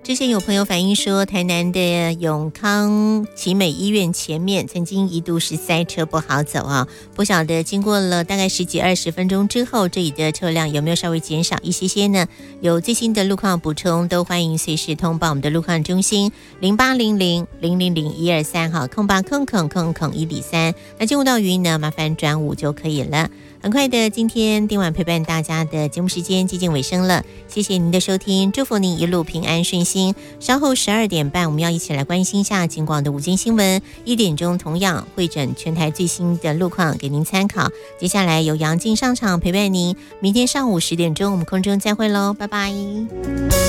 之前有朋友反映说，台南的永康奇美医院前面曾经一度是塞车不好走啊，不晓得经过了大概10几20分钟之后，这里的车辆有没有稍微减少一些些呢？有最新的路况补充，都欢迎随时通报我们的路况中心0800000123哈，空8空103。那进入到语音呢，麻烦转5就可以了。很快的，今天今晚陪伴大家的节目时间接近尾声了，谢谢您的收听，祝福您一路平安顺心。稍后12点半，我们要一起来关心一下警广的午间新闻。1点钟同样会诊全台最新的路况给您参考。接下来由杨静上场陪伴您，明天上午10点钟我们空中再会喽，拜拜。